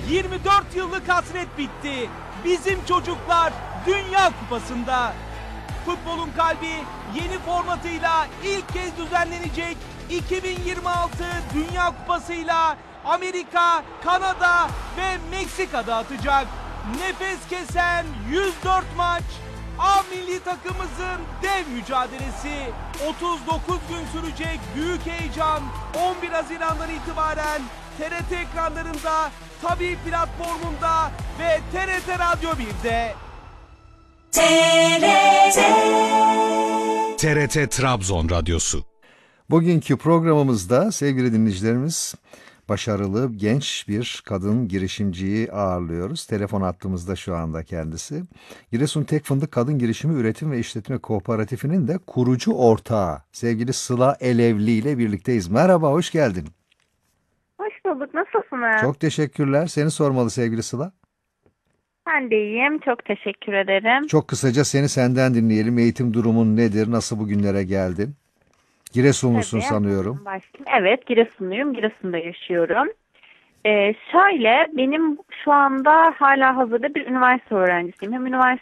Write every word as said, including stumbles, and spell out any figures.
yirmi dört yıllık hasret bitti. Bizim çocuklar Dünya Kupası'nda. Futbolun kalbi yeni formatıyla ilk kez düzenlenecek iki bin yirmi altı Dünya Kupası'yla Amerika, Kanada ve Meksika'da atacak. Nefes kesen yüz dört maç, A milli takımımızın dev mücadelesi. otuz dokuz gün sürecek büyük heyecan on bir Haziran'dan itibaren T R T ekranlarında, Tabii platformunda ve T R T Radyo bir'de. T R T T R T Trabzon Radyosu. Bugünkü programımızda sevgili dinleyicilerimiz başarılı genç bir kadın girişimciyi ağırlıyoruz. Telefon hattımızda şu anda kendisi. Giresun Tek Fındık Kadın Girişimi Üretim ve İşletme Kooperatifinin de kurucu ortağı sevgili Sıla Elevli ile birlikteyiz. Merhaba, hoş geldin. Hoş bulduk. Nasılsınız? Çok teşekkürler. Seni sormalı sevgili Sıla. Ben de iyiyim. Çok teşekkür ederim. Çok kısaca seni senden dinleyelim. Eğitim durumun nedir? Nasıl bugünlere geldin? Giresunlusun Tabii, sanıyorum. başlayayım. Evet, Giresunluyum. Giresun'da yaşıyorum. Ee, şöyle, benim şu anda hala hazırda bir üniversite öğrencisiyim. Hem üniversite